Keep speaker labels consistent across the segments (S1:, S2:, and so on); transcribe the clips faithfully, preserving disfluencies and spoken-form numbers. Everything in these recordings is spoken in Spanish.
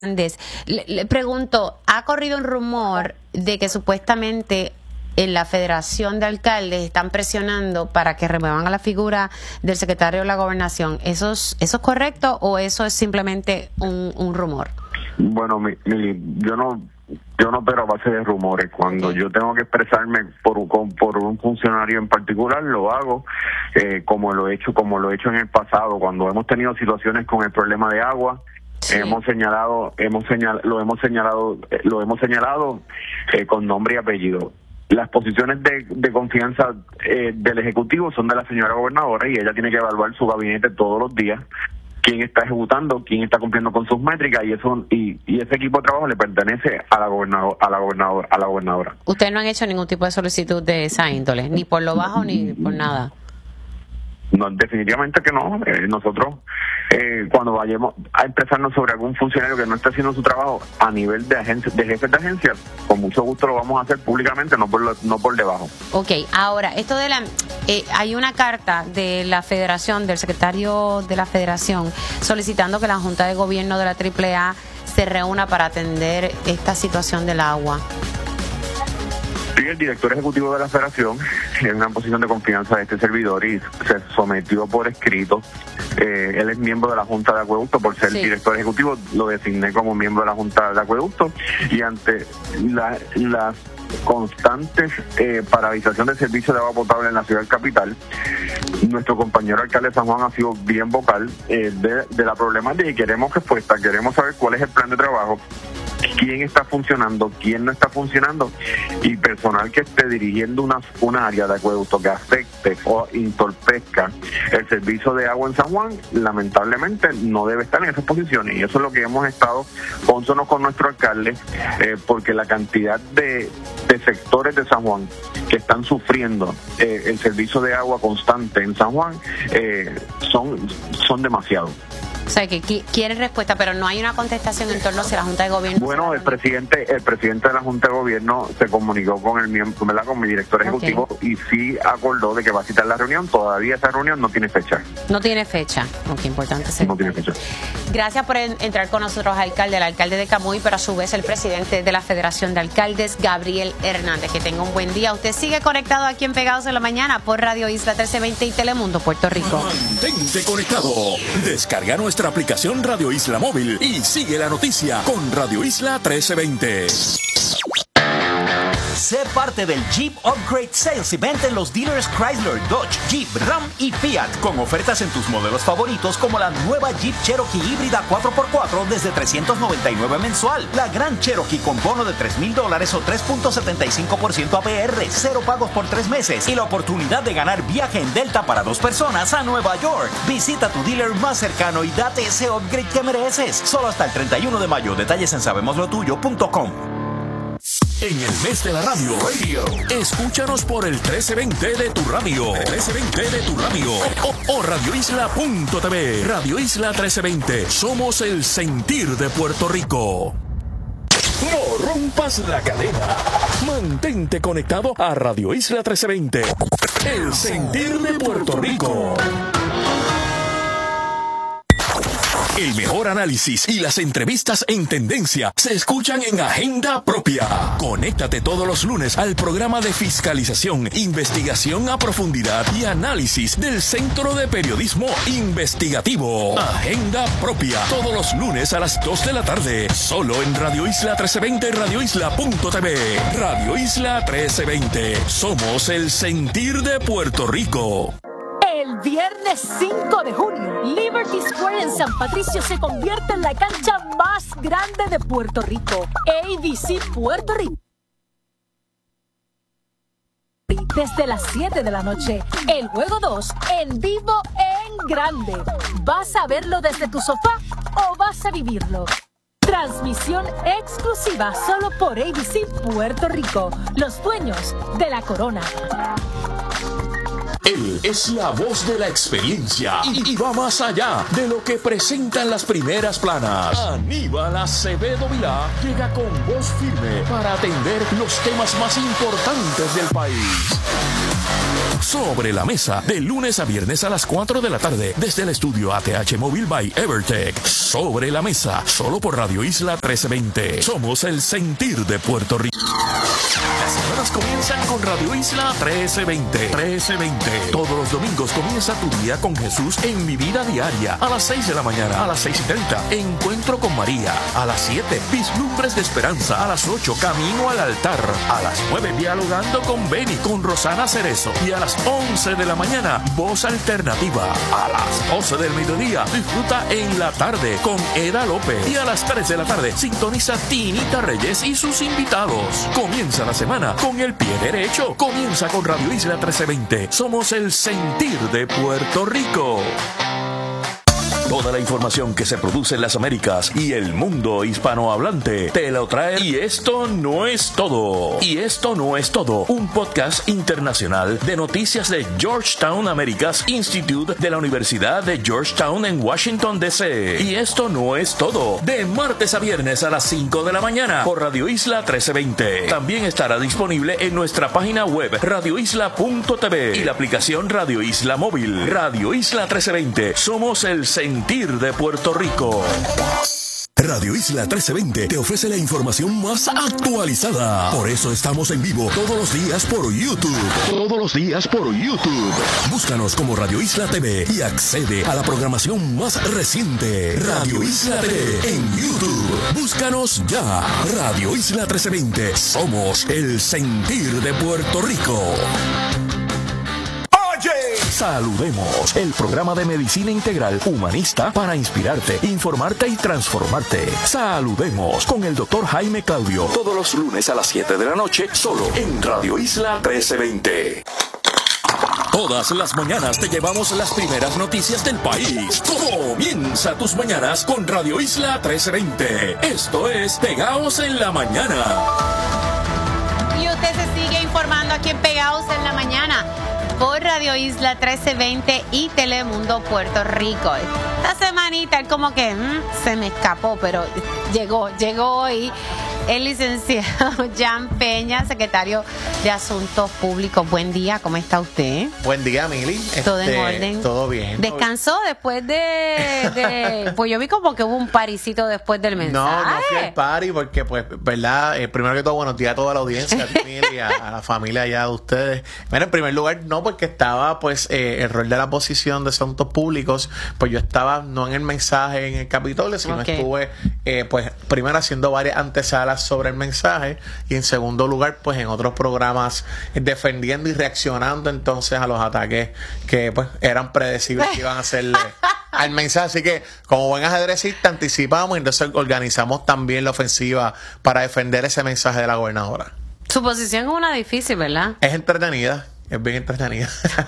S1: Le, le pregunto, ha corrido un rumor de que supuestamente en la Federación de Alcaldes están presionando para que remuevan a la figura del secretario de la Gobernación. ¿Eso es, eso es correcto o eso es simplemente un, un rumor?
S2: Bueno, mi, mi, yo no yo no opero a base de rumores. Cuando okay. yo tengo que expresarme por, por un funcionario en particular, lo hago eh, como lo he hecho como lo he hecho en el pasado, cuando hemos tenido situaciones con el problema de agua. Sí. Hemos señalado, hemos señal, lo hemos señalado, lo hemos señalado eh, con nombre y apellido. Las posiciones de, de confianza eh, del Ejecutivo son de la señora gobernadora y ella tiene que evaluar su gabinete todos los días, quién está ejecutando, quién está cumpliendo con sus métricas, y eso y, y ese equipo de trabajo le pertenece a la gobernadora, a la gobernadora, a la gobernadora.
S1: Ustedes no han hecho ningún tipo de solicitud de esa índole, ni por lo bajo ni por nada.
S2: No, definitivamente que no. Eh, nosotros, eh, cuando vayamos a expresarnos sobre algún funcionario que no esté haciendo su trabajo a nivel de agencia, de jefes de agencia, con mucho gusto lo vamos a hacer públicamente, no por lo, no por debajo.
S1: Ok, ahora, esto de la... Eh, hay una carta de la Federación, del secretario de la Federación, solicitando que la Junta de Gobierno de la triple A se reúna para atender esta situación del agua.
S2: Sí, el director ejecutivo de la Federación es una posición de confianza de este servidor y se sometió por escrito. Eh, él es miembro de la Junta de Acueducto, por ser sí. director ejecutivo lo designé como miembro de la Junta de Acueducto, y ante la, las constantes eh, paralización del servicio de agua potable en la ciudad capital, nuestro compañero alcalde de San Juan ha sido bien vocal eh, de, de la problemática, y queremos respuesta, queremos saber cuál es el plan de trabajo, quién está funcionando, quién no está funcionando, y personal que esté dirigiendo una, una área de acueducto que afecte o entorpezca el servicio de agua en San Juan, lamentablemente no debe estar en esas posiciones, y eso es lo que hemos estado consonos con nuestro alcalde, eh, porque la cantidad de, de sectores de San Juan que están sufriendo eh, el servicio de agua constante en San Juan eh, son, son demasiados.
S1: O sea, que quieren respuesta, pero no hay una contestación en torno a si la Junta de Gobierno...
S2: Bueno, el presidente el presidente de la Junta de Gobierno se comunicó con el miembro, ¿verdad?, con mi director ejecutivo, okay. y sí acordó de que va a citar la reunión. Todavía esa reunión no tiene fecha.
S1: No tiene fecha. Ok, importante ser.
S2: No tiene fecha.
S1: Gracias por en, entrar con nosotros, alcalde, el alcalde de Camuy, pero a su vez el presidente de la Federación de Alcaldes, Gabriel Hernández. Que tenga un buen día. Usted sigue conectado aquí en Pegados en la Mañana por Radio Isla trece veinte y Telemundo, Puerto Rico.
S3: Mantente conectado. Descarga nuestra aplicación Radio Isla Móvil y sigue la noticia con Radio Isla trece veinte.
S4: Sé parte del Jeep Upgrade Sales Event en los dealers Chrysler, Dodge, Jeep, Ram y Fiat, con ofertas en tus modelos favoritos como la nueva Jeep Cherokee híbrida cuatro por cuatro desde trescientos noventa y nueve mensual, la Grand Cherokee con bono de tres mil dólares o tres punto setenta y cinco por ciento A P R, cero pagos por tres meses y la oportunidad de ganar viaje en Delta para dos personas a Nueva York. Visita tu dealer más cercano y date ese upgrade que mereces. Solo hasta el treinta y uno de mayo. Detalles en sabemos lo tuyo punto com.
S3: En el mes de la radio, radio, escúchanos por el trece veinte de tu radio, trece veinte de tu radio, o, o radio isla punto t v. Radio Isla trece veinte, somos el sentir de Puerto Rico. No rompas la cadena. Mantente conectado a Radio Isla trece veinte, el sentir de Puerto Rico. El mejor análisis y las entrevistas en tendencia se escuchan en Agenda Propia. Conéctate todos los lunes al programa de fiscalización, investigación a profundidad y análisis del Centro de Periodismo Investigativo. Agenda Propia, todos los lunes a las dos de la tarde, solo en Radio Isla trece veinte, radio isla punto t v. Radio Isla trece veinte, somos el sentir de Puerto Rico.
S5: El viernes cinco de junio, Liberty Square en San Patricio se convierte en la cancha más grande de Puerto Rico. A B C Puerto Rico. Desde las siete de la noche, el juego dos en vivo en grande. ¿Vas a verlo desde tu sofá o vas a vivirlo? Transmisión exclusiva solo por A B C Puerto Rico, los dueños de la corona.
S3: Él es la voz de la experiencia y, y va más allá de lo que presentan las primeras planas. Aníbal Acevedo Vilá llega con voz firme para atender los temas más importantes del país. Sobre la Mesa, de lunes a viernes a las cuatro de la tarde, desde el estudio A T H Móvil by Evertech. Sobre la Mesa, solo por Radio Isla trece veinte. Somos el sentir de Puerto Rico. Las semanas comienzan con Radio Isla trece veinte. trece veinte. Todos los domingos comienza tu día con Jesús en Mi Vida Diaria. A las seis de la mañana, a las seis y treinta, Encuentro con María. A las siete, Vislumbres de Esperanza. A las ocho, Camino al Altar. A las nueve, Dialogando con Beni, con Rosana Cerezo. Y a las once de la mañana, Voz Alternativa. A las doce del mediodía, disfruta En la Tarde con Eda López. Y a las tres de la tarde, sintoniza Tinita Reyes y sus invitados. Comienza la semana con el pie derecho. Comienza con Radio Isla trece veinte. Somos el sentir de Puerto Rico. Toda la información que se produce en las Américas y el mundo hispanohablante te lo trae. Y esto no es todo. Y esto no es todo. Un podcast internacional de noticias de Georgetown Americas Institute de la Universidad de Georgetown en Washington, D C. Y esto no es todo. De martes a viernes a las cinco de la mañana por Radio Isla trece veinte. También estará disponible en nuestra página web radio isla punto t v y la aplicación Radio Isla Móvil. Radio Isla trece veinte. Somos el sentir de Puerto Rico. Radio Isla trece veinte te ofrece la información más actualizada. Por eso estamos en vivo todos los días por YouTube. Todos los días por YouTube. Búscanos como Radio Isla T V y accede a la programación más reciente. Radio Isla T V en YouTube. Búscanos ya. Radio Isla trece veinte. Somos el sentir de Puerto Rico. Saludemos, el programa de medicina integral humanista para inspirarte, informarte y transformarte. Saludemos con el doctor Jaime Claudio, todos los lunes a las siete de la noche, solo en Radio Isla trece veinte. Todas las mañanas te llevamos las primeras noticias del país. Comienza tus mañanas con Radio Isla trece veinte. Esto es Pegaos en la Mañana.
S1: Y usted se sigue informando aquí en Pegaos en la Mañana por Radio Isla trece veinte y Telemundo Puerto Rico. Esta semanita como que mmm, se me escapó, pero llegó, llegó hoy el licenciado Jan Peña, secretario de Asuntos Públicos. Buen día, ¿cómo está usted?
S6: Buen día, Mili.
S1: ¿Todo
S6: este,
S1: en orden?
S6: Todo bien.
S1: ¿Descansó después de, de...? Pues yo vi como que hubo un parisito después del mensaje.
S6: No, no fui al party porque, pues, verdad, eh, primero que todo, buenos días a toda la audiencia, a ti, Mili, a, a la familia allá de ustedes. Bueno, en primer lugar, no, porque estaba, pues, eh, el rol de la posición de Asuntos Públicos, pues yo estaba no en el mensaje en el Capitolio, sino okay. estuve, eh, pues, primero haciendo varias antesalas sobre el mensaje y en segundo lugar pues en otros programas defendiendo y reaccionando entonces a los ataques que pues eran predecibles que iban a hacerle al mensaje. Así que como buen ajedrecista anticipamos y entonces organizamos también la ofensiva para defender ese mensaje de la gobernadora.
S1: Su posición es una difícil, ¿verdad?
S6: Es entretenida. Es bien entretenida.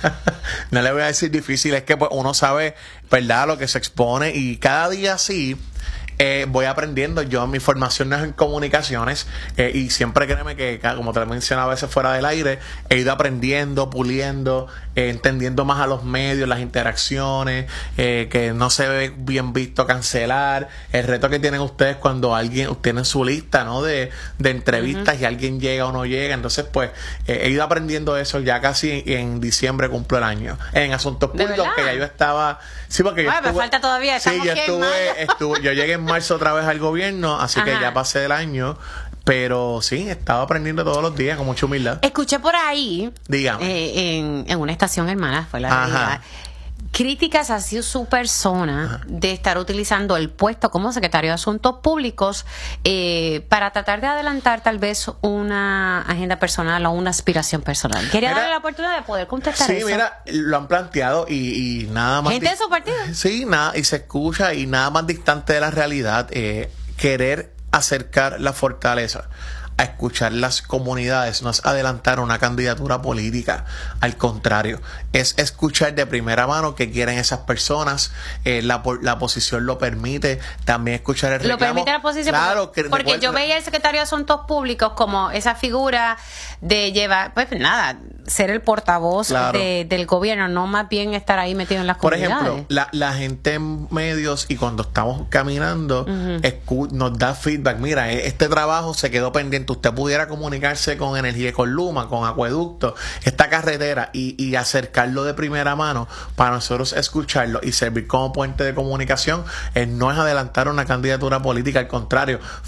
S6: No le voy a decir difícil, es que pues uno sabe, ¿verdad?, lo que se expone y cada día sí eh, voy aprendiendo. Yo mi formación no es en comunicaciones eh, y siempre créeme que, como te lo mencionaba a veces fuera del aire, he ido aprendiendo, puliendo, eh, entendiendo más a los medios, las interacciones, eh, que no se ve bien visto cancelar, el reto que tienen ustedes cuando alguien tienen su lista, ¿no?, de, de entrevistas uh-huh. y alguien llega o no llega. Entonces pues eh, he ido aprendiendo eso. Ya casi en, en diciembre cumplo el año en Asuntos Públicos, que ya yo estaba sí porque yo
S1: Ay,
S6: estuve,
S1: me falta todavía.
S6: sí yo estuve, estuve yo llegué en marzo otra vez al gobierno, así Ajá. que ya pasé el año. Pero sí, estaba aprendiendo todos los días con mucha humildad.
S1: Escuché por ahí,
S6: dígame,
S1: eh, en, en una estación hermana, fue la realidad, críticas hacia su persona Ajá. de estar utilizando el puesto como secretario de Asuntos Públicos eh, para tratar de adelantar tal vez una agenda personal o una aspiración personal. Quería mira, darle la oportunidad de poder contestar
S6: sí,
S1: eso.
S6: Sí, mira, lo han planteado y, y nada más...
S1: ¿Gente de su partido?
S6: Sí, nada, y se escucha y nada más distante de la realidad. Eh, querer acercar la fortaleza a escuchar las comunidades no es adelantar una candidatura política, al contrario, es escuchar de primera mano qué quieren esas personas, eh, la, la posición lo permite, también escuchar el reclamo.
S1: Lo permite la posición,
S6: claro,
S1: porque,
S6: que,
S1: porque
S6: recuerda,
S1: yo veía al secretario de Asuntos Públicos como esa figura de llevar, pues nada, ser el portavoz claro. de, del gobierno, no más bien estar ahí metido en las
S6: Por
S1: comunidades.
S6: Por ejemplo, la, la gente en medios y cuando estamos caminando uh-huh. escu- nos da feedback, mira, este trabajo se quedó pendiente momento usted pudiera comunicarse con Energía y con Luma, con Acueducto, esta carretera y, y acercarlo de primera mano para nosotros escucharlo y servir como puente de comunicación, eh, no es adelantar una candidatura política, al contrario,